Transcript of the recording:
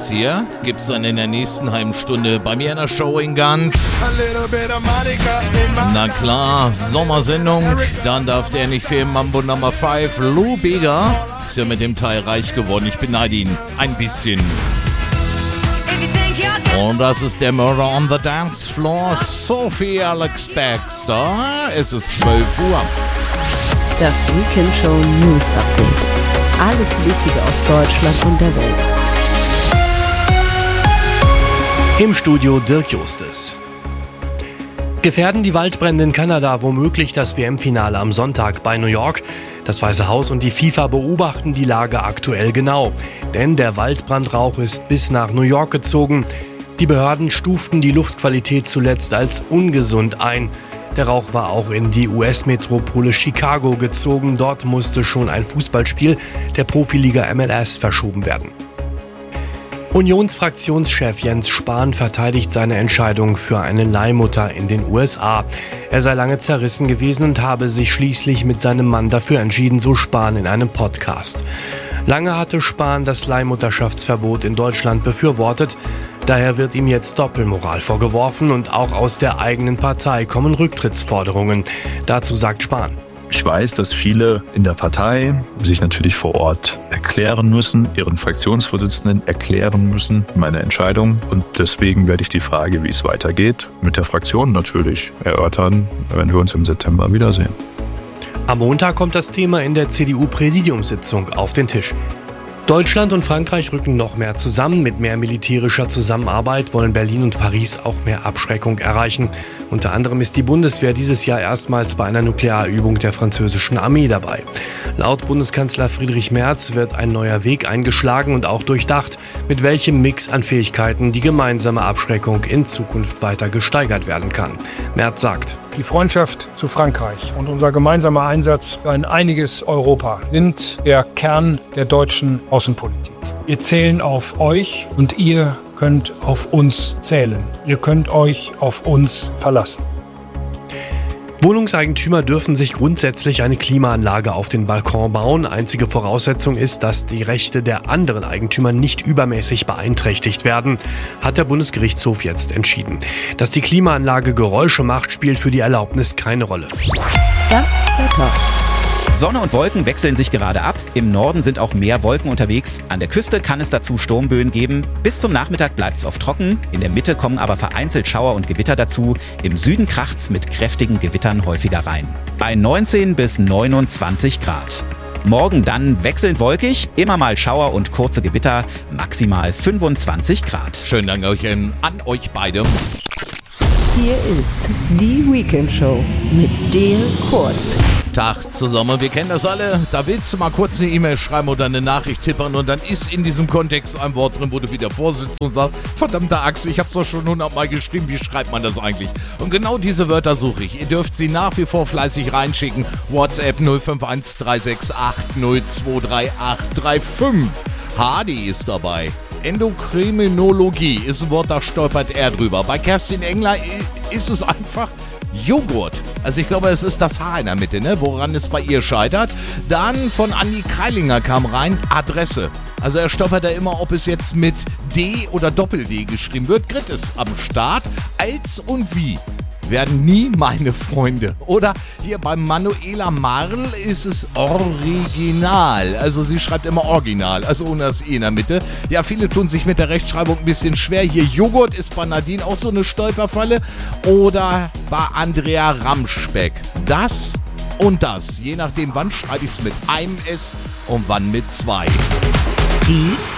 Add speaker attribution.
Speaker 1: das hier gibt's dann in der nächsten halben Stunde bei mir in der Show in Ganz. Na klar, Sommersendung, dann darf der nicht fehlen, Mambo Number 5, Lou Bega. Ist ja mit dem Teil reich geworden, ich beneide ihn ein bisschen. Und das ist der Murder on the Dance Floor, Sophie Alex Baxter. Es ist 12 Uhr.
Speaker 2: Das Weekend Show News Update. Alles Wichtige aus Deutschland und der Welt.
Speaker 3: Im Studio Dirk Justes. Gefährden die Waldbrände in Kanada womöglich das WM-Finale am Sonntag bei New York? Das Weiße Haus und die FIFA beobachten die Lage aktuell genau. Denn der Waldbrandrauch ist bis nach New York gezogen. Die Behörden stuften die Luftqualität zuletzt als ungesund ein. Der Rauch war auch in die US-Metropole Chicago gezogen. Dort musste schon ein Fußballspiel der Profiliga MLS verschoben werden. Unionsfraktionschef Jens Spahn verteidigt seine Entscheidung für eine Leihmutter in den USA. Er sei lange zerrissen gewesen und habe sich schließlich mit seinem Mann dafür entschieden, so Spahn in einem Podcast. Lange hatte Spahn das Leihmutterschaftsverbot in Deutschland befürwortet. Daher wird ihm jetzt Doppelmoral vorgeworfen und auch aus der eigenen Partei kommen Rücktrittsforderungen. Dazu sagt Spahn:
Speaker 4: Ich weiß, dass viele in der Partei sich natürlich vor Ort erklären müssen, ihren Fraktionsvorsitzenden erklären müssen, meine Entscheidung. Und deswegen werde ich die Frage, wie es weitergeht, mit der Fraktion natürlich erörtern, wenn wir uns im September wiedersehen.
Speaker 3: Am Montag kommt das Thema in der CDU-Präsidiumssitzung auf den Tisch. Deutschland und Frankreich rücken noch mehr zusammen. Mit mehr militärischer Zusammenarbeit wollen Berlin und Paris auch mehr Abschreckung erreichen. Unter anderem ist die Bundeswehr dieses Jahr erstmals bei einer Nuklearübung der französischen Armee dabei. Laut Bundeskanzler Friedrich Merz wird ein neuer Weg eingeschlagen und auch durchdacht, mit welchem Mix an Fähigkeiten die gemeinsame Abschreckung in Zukunft weiter gesteigert werden kann. Merz sagt:
Speaker 5: Die Freundschaft zu Frankreich und unser gemeinsamer Einsatz für ein einiges Europa sind der Kern der deutschen Außenpolitik. Wir zählen auf euch und ihr könnt auf uns zählen. Ihr könnt euch auf uns verlassen.
Speaker 3: Wohnungseigentümer dürfen sich grundsätzlich eine Klimaanlage auf den Balkon bauen. Einzige Voraussetzung ist, dass die Rechte der anderen Eigentümer nicht übermäßig beeinträchtigt werden, hat der Bundesgerichtshof jetzt entschieden. Dass die Klimaanlage Geräusche macht, spielt für die Erlaubnis keine Rolle.
Speaker 2: Das Wetter.
Speaker 6: Sonne und Wolken wechseln sich gerade ab. Im Norden sind auch mehr Wolken unterwegs. An der Küste kann es dazu Sturmböen geben. Bis zum Nachmittag bleibt es oft trocken. In der Mitte kommen aber vereinzelt Schauer und Gewitter dazu. Im Süden kracht's mit kräftigen Gewittern häufiger rein. Bei 19 bis 29 Grad. Morgen dann wechselnd wolkig, immer mal Schauer und kurze Gewitter, maximal 25 Grad.
Speaker 1: Schönen Dank an euch beide.
Speaker 2: Hier ist die Weekend Show mit Dale Kurz.
Speaker 1: Tag zusammen, wir kennen das alle. Da willst du mal kurz eine E-Mail schreiben oder eine Nachricht tippern und dann ist in diesem Kontext ein Wort drin, wo du wieder vorsitzt und sagst: verdammte Axt, ich hab's doch schon 100-mal geschrieben, wie schreibt man das eigentlich? Und genau diese Wörter suche ich. Ihr dürft sie nach wie vor fleißig reinschicken. WhatsApp 051368023835. Hardy ist dabei. Endokriminologie ist ein Wort, da stolpert er drüber. Bei Kerstin Engler ist es einfach Joghurt. Also ich glaube, es ist das Haar in der Mitte, ne, woran es bei ihr scheitert. Dann von Andi Kreilinger kam rein, Adresse. Also er stolpert da immer, ob es jetzt mit D oder Doppel-D geschrieben wird. Grit ist am Start. Als und wie werden nie meine Freunde. Oder hier bei Manuela Marl ist es Original. Also sie schreibt immer Original, also ohne das E in der Mitte. Ja, viele tun sich mit der Rechtschreibung ein bisschen schwer. Hier Joghurt ist bei Nadine auch so eine Stolperfalle. Oder bei Andrea Ramspeck. Das und das. Je nachdem, wann schreibe ich es mit einem S und wann mit zwei.
Speaker 2: Die